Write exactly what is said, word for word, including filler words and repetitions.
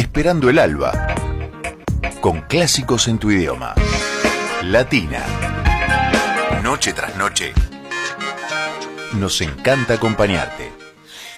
Esperando el alba, con clásicos en tu idioma. Latina. Noche tras noche. Nos encanta acompañarte.